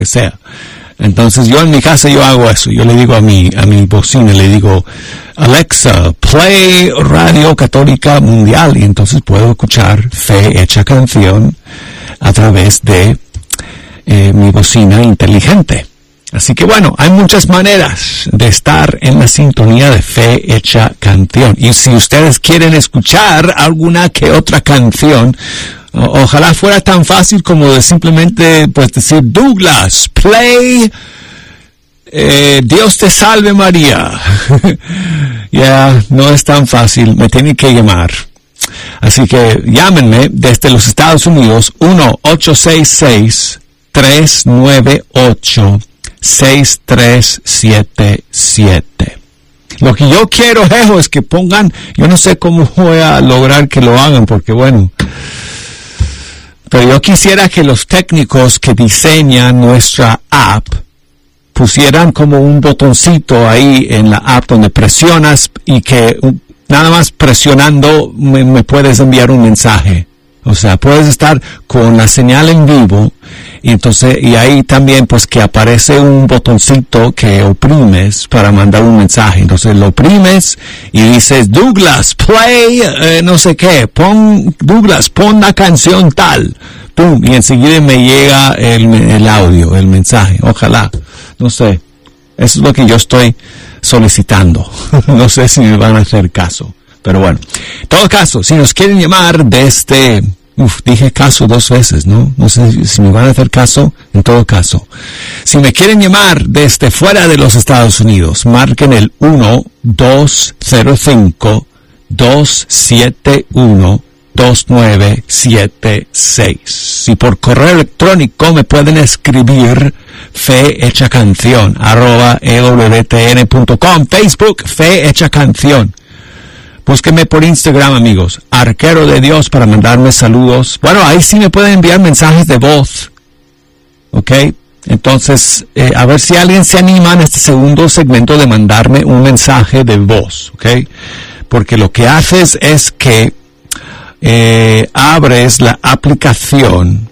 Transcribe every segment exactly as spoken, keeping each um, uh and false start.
que sea. Entonces yo en mi casa yo hago eso, yo le digo a mi, a mi bocina, le digo, Alexa, play Radio Católica Mundial, y entonces puedo escuchar Fe Hecha Canción a través de eh, mi bocina inteligente. Así que bueno, hay muchas maneras de estar en la sintonía de Fe Hecha Canción. Y si ustedes quieren escuchar alguna que otra canción, o- ojalá fuera tan fácil como de simplemente pues decir, Douglas, play eh, Dios te salve María. Ya, yeah, no es tan fácil, me tienen que llamar. Así que llámenme desde los Estados Unidos, uno ocho seis seis, tres nueve ocho, seis tres siete siete. Lo que yo quiero, Jejo, es que pongan, yo no sé cómo voy a lograr que lo hagan, porque bueno, pero yo quisiera que los técnicos que diseñan nuestra app pusieran como un botoncito ahí en la app donde presionas y que nada más presionando me, me puedes enviar un mensaje. O sea, puedes estar con la señal en vivo y entonces, y ahí también pues que aparece un botoncito que oprimes para mandar un mensaje. Entonces lo oprimes y dices, Douglas, play, eh, no sé qué, pon, Douglas, pon la canción tal. Pum, y enseguida me llega el, el audio, el mensaje. Ojalá, no sé. Eso es lo que yo estoy solicitando. No sé si me van a hacer caso. Pero bueno, en todo caso, si nos quieren llamar desde, uf, dije caso dos veces, ¿no? No sé si me van a hacer caso, en todo caso. Si me quieren llamar desde fuera de los Estados Unidos, marquen el uno dos cero cinco, dos siete uno, dos nueve siete seis. Si por correo electrónico me pueden escribir Fe Hecha Canción, arroba E W T N punto com, Facebook, Fe Hecha Canción. Búsquenme por Instagram, amigos, Arquero de Dios, para mandarme saludos. Bueno, ahí sí me pueden enviar mensajes de voz. ¿Ok? Entonces, eh, a ver si alguien se anima en este segundo segmento de mandarme un mensaje de voz. ¿Ok? Porque lo que haces es que eh, abres la aplicación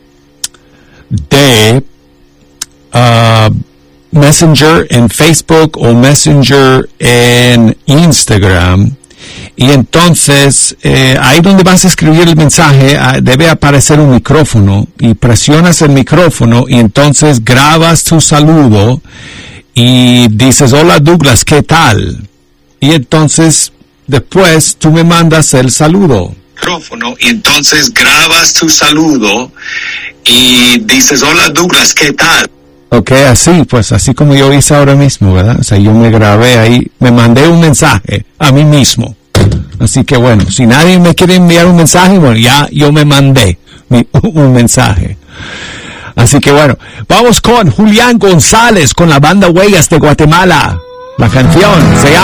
de uh, Messenger en Facebook o Messenger en Instagram. Y entonces, eh, ahí donde vas a escribir el mensaje, ah, debe aparecer un micrófono, y presionas el micrófono y entonces grabas tu saludo y dices, hola Douglas, ¿qué tal? Y entonces, después tú me mandas el saludo. Micrófono, y entonces grabas tu saludo y dices, hola Douglas, ¿qué tal? Ok, así, pues así como yo hice ahora mismo, ¿verdad? O sea, yo me grabé ahí, me mandé un mensaje a mí mismo. Así que bueno, si nadie me quiere enviar un mensaje, bueno, ya yo me mandé mi, un mensaje. Así que bueno, vamos con Julián González, con la banda Huellas de Guatemala. La canción se llama